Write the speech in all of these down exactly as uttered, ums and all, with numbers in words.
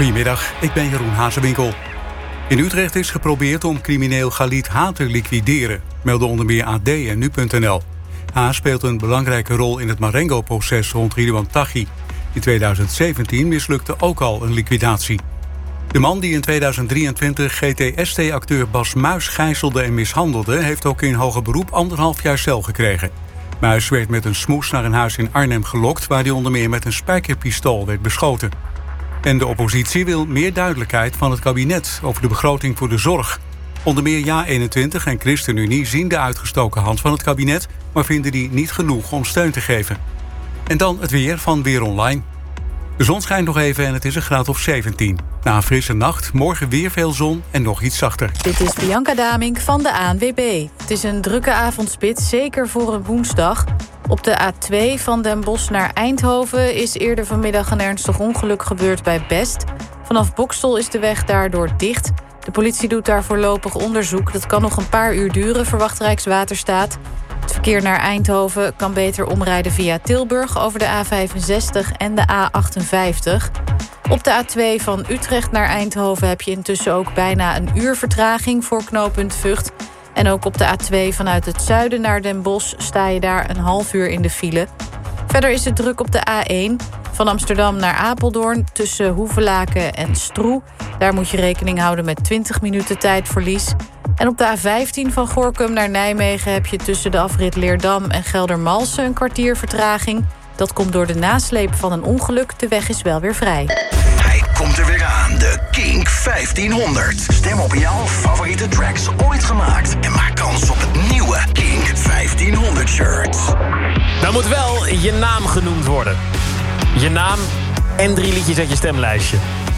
Goedemiddag, ik ben Jeroen Hazewinkel. In Utrecht is geprobeerd om crimineel Khalid H. te liquideren, melden onder meer A D en nu punt n l. H. speelt een belangrijke rol in het Marengo-proces rond Ridouan Taghi. In tweeduizend zeventien mislukte ook al een liquidatie. De man die in tweeduizend drieëntwintig G T S T-acteur Bas Muis gijzelde en mishandelde, heeft ook in hoger beroep anderhalf jaar cel gekregen. Muis werd met een smoes naar een huis in Arnhem gelokt, waar hij onder meer met een spijkerpistool werd beschoten. En de oppositie wil meer duidelijkheid van het kabinet over de begroting voor de zorg. Onder meer Ja eenentwintig en ChristenUnie zien de uitgestoken hand van het kabinet, maar vinden die niet genoeg om steun te geven. En dan het weer van Weer Online. De zon schijnt nog even en het is een graad of zeventien. Na een frisse nacht, morgen weer veel zon en nog iets zachter. Dit is Bianca Damink van de A N W B. Het is een drukke avondspits, zeker voor een woensdag. Op de A twee van Den Bosch naar Eindhoven is eerder vanmiddag een ernstig ongeluk gebeurd bij Best. Vanaf Boxtel is de weg daardoor dicht. De politie doet daar voorlopig onderzoek. Dat kan nog een paar uur duren, verwacht Rijkswaterstaat. Het verkeer naar Eindhoven kan beter omrijden via Tilburg over de A vijfenzestig en de A achtenvijftig. Op de A twee van Utrecht naar Eindhoven heb je intussen ook bijna een uur vertraging voor knooppunt Vught. En ook op de A twee vanuit het zuiden naar Den Bosch sta je daar een half uur in de file. Verder is het druk op de A één van Amsterdam naar Apeldoorn tussen Hoevelaken en Stroe. Daar moet je rekening houden met twintig minuten tijdverlies. En op de A vijftien van Gorinchem naar Nijmegen heb je tussen de afrit Leerdam en Geldermalsen een kwartier vertraging. Dat komt door de nasleep van een ongeluk. De weg is wel weer vrij. Hij komt er weer aan, de Kink vijftienhonderd. Stem op jouw favoriete tracks ooit gemaakt en maak kans op het nieuwe Kink vijftienhonderd shirt. Dan moet wel je naam genoemd worden. Je naam en drie liedjes uit je stemlijstje.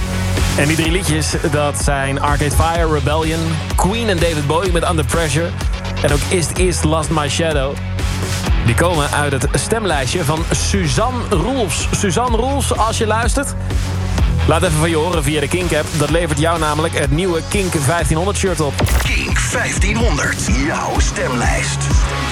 En die drie liedjes, dat zijn Arcade Fire, Rebellion, Queen en David Bowie met Under Pressure. En ook Is Is Lost My Shadow. Die komen uit het stemlijstje van Suzanne Roels. Suzanne Roels, als je luistert, laat even van je horen via de Kink-app. Dat levert jou namelijk het nieuwe Kink vijftienhonderd shirt op. Kink vijftienhonderd, jouw stemlijst.